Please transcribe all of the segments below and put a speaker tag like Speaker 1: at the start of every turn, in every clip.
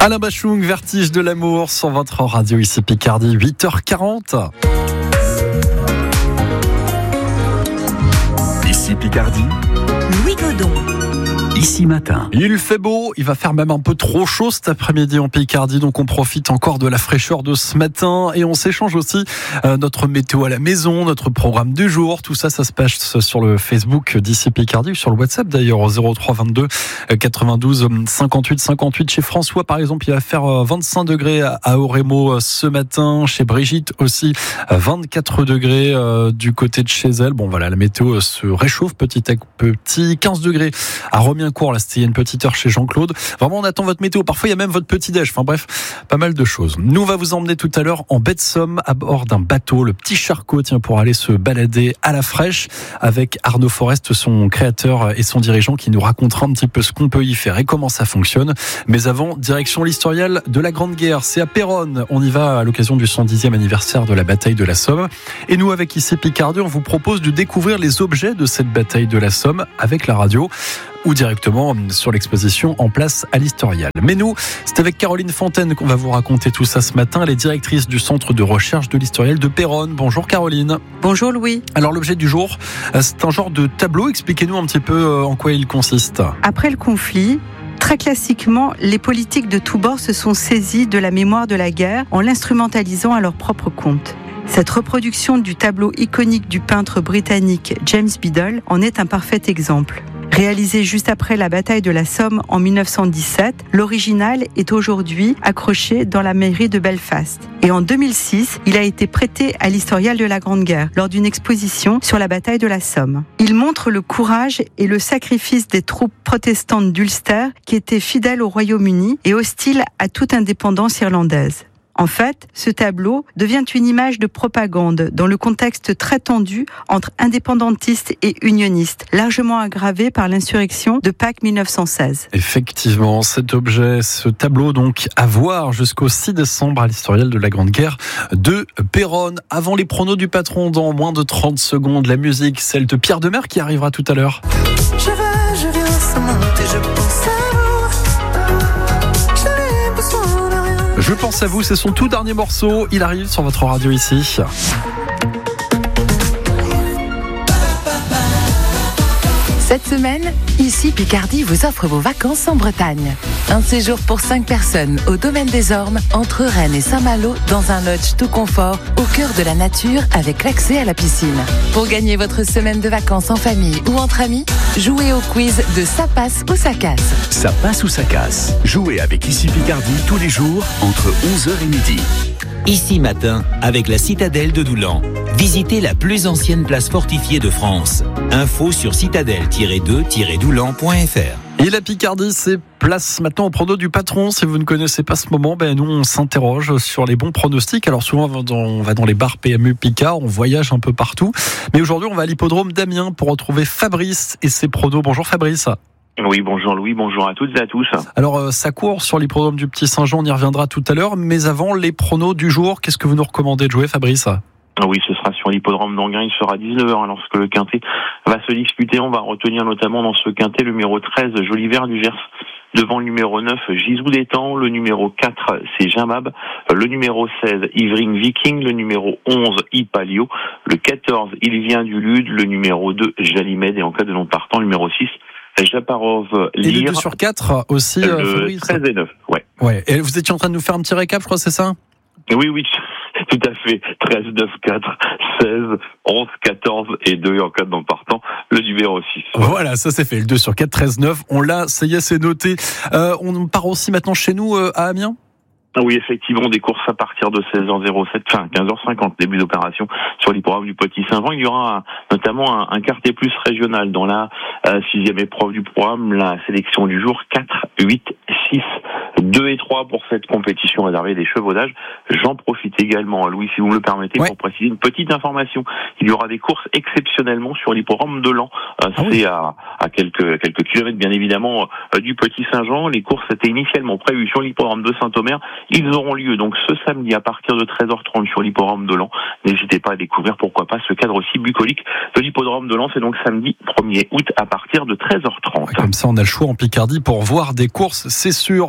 Speaker 1: Alain Bachung, Vertige de l'amour sur votre radio ici Picardie, 8h40.
Speaker 2: Ici Picardie,
Speaker 3: Louis Godon.
Speaker 2: Ici matin.
Speaker 1: Il fait beau, il va faire même un peu trop chaud cet après-midi en Picardie, donc on profite encore de la fraîcheur de ce matin et on s'échange aussi notre météo à la maison, notre programme du jour. Tout ça, ça se passe sur le Facebook d'ici Picardie ou sur le WhatsApp d'ailleurs au 03 22 92 58 58. Chez François par exemple, il va faire 25 degrés à Oremo ce matin. Chez Brigitte aussi 24 degrés du côté de chez elle. Bon voilà, la météo se réchauffe petit à petit. 15 degrés à Romiencourt. Là, c'était il y a une petite heure chez Jean-Claude. Vraiment, on attend votre météo. Parfois, il y a même votre petit-déj. Enfin bref, pas mal de choses. Nous, on va vous emmener tout à l'heure en baie de Somme à bord d'un bateau, le Petit Charcot, pour aller se balader à la fraîche avec Arnaud Forest, son créateur et son dirigeant, qui nous racontera un petit peu ce qu'on peut y faire et comment ça fonctionne. Mais avant, direction l'historial de la Grande Guerre. C'est à Péronne. On y va à l'occasion du 110e anniversaire de la bataille de la Somme. Et nous, avec ici Picardie, on vous propose de découvrir les objets de cette bataille de la Somme avec la radio, ou directement sur l'exposition en place à l'Historial. Mais nous, c'est avec Caroline Fontaine qu'on va vous raconter tout ça ce matin. Elle est directrice du centre de recherche de l'Historial de Péronne. Bonjour Caroline.
Speaker 4: Bonjour Louis.
Speaker 1: Alors l'objet du jour, c'est un genre de tableau. Expliquez-nous un petit peu en quoi il consiste.
Speaker 4: Après le conflit, très classiquement, les politiques de tous bords se sont saisis de la mémoire de la guerre en l'instrumentalisant à leur propre compte. Cette reproduction du tableau iconique du peintre britannique James Biddle en est un parfait exemple. Réalisé juste après la bataille de la Somme en 1917, l'original est aujourd'hui accroché dans la mairie de Belfast. Et en 2006, il a été prêté à l'Historial de la Grande Guerre lors d'une exposition sur la bataille de la Somme. Il montre le courage et le sacrifice des troupes protestantes d'Ulster qui étaient fidèles au Royaume-Uni et hostiles à toute indépendance irlandaise. En fait, ce tableau devient une image de propagande dans le contexte très tendu entre indépendantistes et unionistes, largement aggravé par l'insurrection de Pâques 1916.
Speaker 1: Effectivement, cet objet, ce tableau donc à voir jusqu'au 6 décembre à l'Historial de la Grande Guerre de Péronne. Avant les pronos du patron, dans moins de 30 secondes, la musique, celle de Pierre Demers qui arrivera tout à l'heure.
Speaker 5: Je viens sans monter, je pense à vous.
Speaker 1: Je pense à vous, c'est son tout dernier morceau. Il arrive sur votre radio ici.
Speaker 3: Cette semaine, ici Picardie vous offre vos vacances en Bretagne. Un séjour pour 5 personnes au Domaine des Ormes, entre Rennes et Saint-Malo, dans un lodge tout confort, au cœur de la nature, avec l'accès à la piscine. Pour gagner votre semaine de vacances en famille ou entre amis, jouez au quiz de Ça passe ou ça casse.
Speaker 2: Ça passe ou ça casse. Jouez avec Ici Picardie tous les jours entre 11h et midi.
Speaker 6: Ici matin, avec la citadelle de Doulan. Visitez la plus ancienne place fortifiée de France. Info sur citadelle-2-doulan.fr.
Speaker 1: Et la Picardie, c'est place maintenant au prono du patron. Si vous ne connaissez pas ce moment, nous on s'interroge sur les bons pronostics. Alors souvent on va dans les bars PMU Picard, on voyage un peu partout. Mais aujourd'hui on va à l'hippodrome d'Amiens pour retrouver Fabrice et ses pronos. Bonjour Fabrice.
Speaker 7: Oui, bonjour Louis, bonjour à toutes et à tous.
Speaker 1: Alors ça court sur l'hippodrome du Petit Saint-Jean, on y reviendra tout à l'heure. Mais avant les pronos du jour, qu'est-ce que vous nous recommandez de jouer Fabrice ?
Speaker 7: Oui, ce sera sur l'hippodrome d'Anguin, il sera 19h lorsque le quintet va se disputer. On va retenir notamment dans ce quintet le numéro 13, Joli Vert du Gers, devant le numéro 9, Gisou d'Étang, le numéro 4, c'est Jamab, le numéro 16, Ivring Viking, le numéro 11, Ipalio, le 14, Il vient du Lude, le numéro 2, Jalimed, et en cas de non partant, le numéro 6, Japarov Lire.
Speaker 1: Et le 2 sur 4 aussi,
Speaker 7: le
Speaker 1: Fabrice.
Speaker 7: 13 et 9,
Speaker 1: ouais. Et vous étiez en train de nous faire un petit récap, je crois, c'est ça ?
Speaker 7: Oui, tout à fait. 13, 9, 4, 16, 11, 14 et 2, et en cas de non partant, le numéro 6.
Speaker 1: Voilà, ça c'est fait. Le 2 sur 4, 13, 9. On l'a, ça y est, c'est noté. On part aussi maintenant chez nous à Amiens.
Speaker 7: Oui, effectivement, des courses à partir de 16h07, 15h50, début d'opération sur l'hippodrome du Petit Saint-Jean. Il y aura notamment un quartier plus régional dans la 6e épreuve du programme, la sélection du jour 4, 8, 6, 2 et 3 pour cette compétition réservée des chevaudages. J'en profite également, Louis, si vous me le permettez, pour préciser une petite information. Il y aura des courses exceptionnellement sur l'hippodrome de Laon. C'est à quelques kilomètres, bien évidemment, du Petit Saint-Jean. Les courses étaient initialement prévues sur l'hippodrome de Saint-Omer. Ils auront lieu donc ce samedi à partir de 13h30 sur l'hippodrome de Laon. N'hésitez pas à découvrir, pourquoi pas, ce cadre aussi bucolique de l'hippodrome de Laon. C'est donc samedi 1er août à partir de 13h30.
Speaker 1: Comme ça, on a le choix en Picardie pour voir des courses, c'est sûr. Merci beaucoup.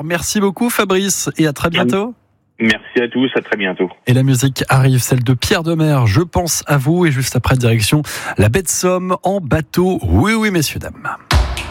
Speaker 1: beaucoup Fabrice et à très bientôt.
Speaker 7: Merci à tous, à très bientôt.
Speaker 1: Et la musique arrive, celle de Pierre Demer, Je pense à vous, et juste après direction la baie de Somme en bateau. Oui, messieurs, dames.